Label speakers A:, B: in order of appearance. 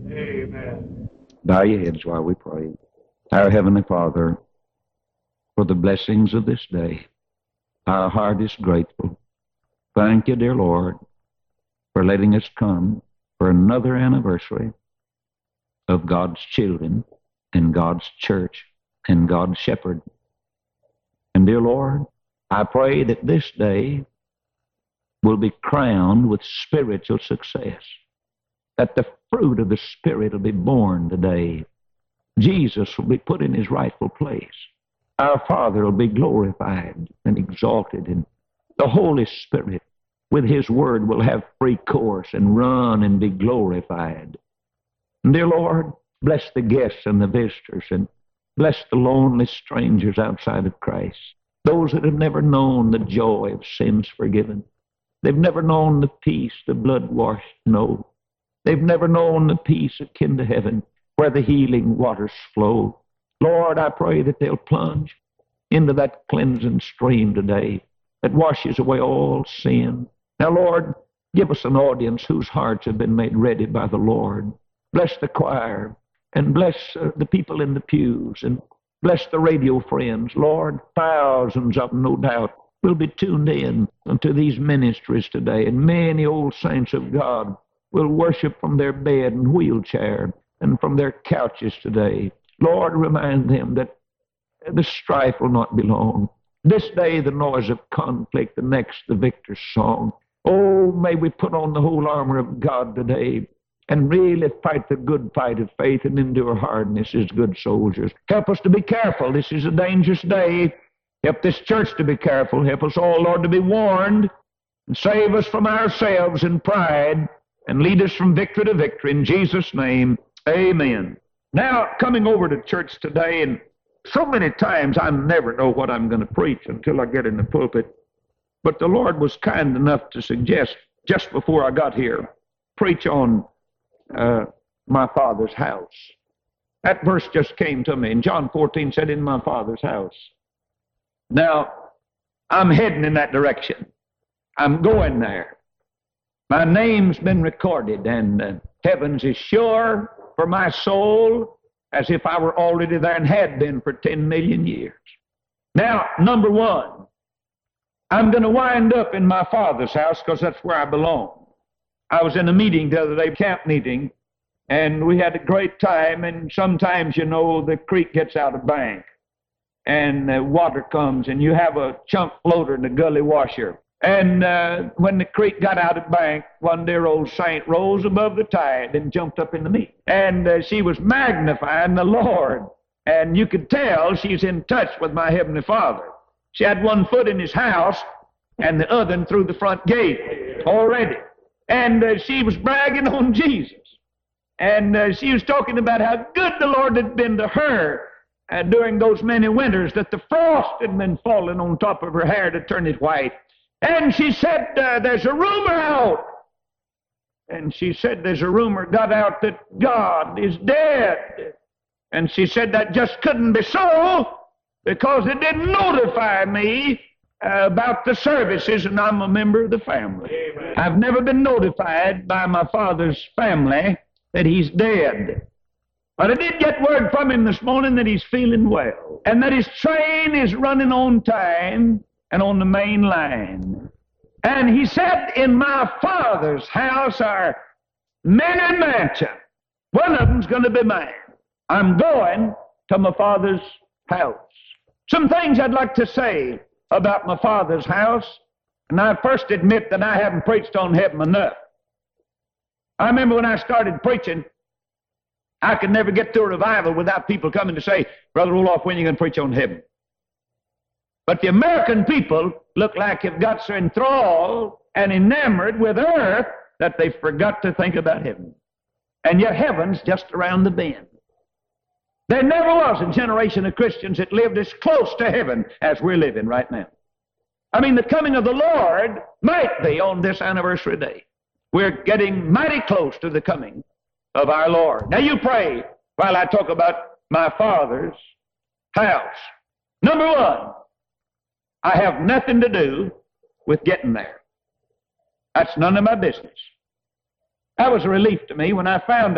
A: Amen.
B: Bow your heads while we pray. Our Heavenly Father, for the blessings of this day, our heart is grateful. Thank you, dear Lord, for letting us come for another anniversary of God's children and God's church and God's shepherd. And dear Lord, I pray that this day will be crowned with spiritual success, that the fruit of the Spirit will be born today. Jesus will be put in his rightful place. Our Father will be glorified and exalted, and the Holy Spirit with his word will have free course and run and be glorified. And dear Lord, bless the guests and the visitors, and bless the lonely strangers outside of Christ, those that have never known the joy of sins forgiven. They've never known the peace the blood-washed know. They've never known the peace akin to heaven, where the healing waters flow. Lord, I pray that they'll plunge into that cleansing stream today that washes away all sin. Now, Lord, give us an audience whose hearts have been made ready by the Lord. Bless the choir, and bless the people in the pews, and bless the radio friends. Lord, thousands of them, no doubt, will be tuned in unto these ministries today, and many old saints of God will worship from their bed and wheelchair and from their couches today. Lord, remind them that the strife will not be long. This day the noise of conflict, the next the victor's song. Oh, may we put on the whole armor of God today and really fight the good fight of faith and endure hardness as good soldiers. Help us to be careful. This is a dangerous day. Help this church to be careful. Help us all, Lord, to be warned, and save us from ourselves and pride, and lead us from victory to victory. In Jesus' name, amen. Now, coming over to church today, and so many times I never know what I'm going to preach until I get in the pulpit. But the Lord was kind enough to suggest, just before I got here, preach on my Father's house. That verse just came to me. And John 14 said, in my Father's house. Now, I'm heading in that direction. I'm going there. My name's been recorded, and heavens is sure for my soul as if I were already there and had been for 10 million years. Now, number one, I'm going to wind up in my Father's house because that's where I belong. I was in a meeting the other day, camp meeting, and we had a great time, and sometimes, you know, the creek gets out of bank, and water comes, and you have a chunk floater in the gully washer. And when the creek got out of bank, one dear old saint rose above the tide and jumped up in the meat. And she was magnifying the Lord. And you could tell she's in touch with my Heavenly Father. She had one foot in his house and the other through the front gate already. And she was bragging on Jesus. And she was talking about how good the Lord had been to her during those many winters, that the frost had been falling on top of her hair to turn it white. And she said, there's a rumor out. And she said, there's a rumor got out that God is dead. And she said that just couldn't be so because it didn't notify me about the services, and I'm a member of the family. Amen. I've never been notified by my father's family that he's dead. But I did get word from him this morning that he's feeling well, and that his train is running on time and on the main line. And he said, in my Father's house are many mansions. One of them's going to be mine. I'm going to my Father's house. Some things I'd like to say about my Father's house, and I first admit that I haven't preached on heaven enough. I remember when I started preaching, I could never get through a revival without people coming to say, Brother Roloff, when are you going to preach on heaven? But the American people look like they've got so enthralled and enamored with earth that they forgot to think about heaven. And yet heaven's just around the bend. There never was a generation of Christians that lived as close to heaven as we're living right now. I mean, the coming of the Lord might be on this anniversary day. We're getting mighty close to the coming of our Lord. Now you pray while I talk about my Father's house. Number one, I have nothing to do with getting there. That's none of my business. That was a relief to me when I found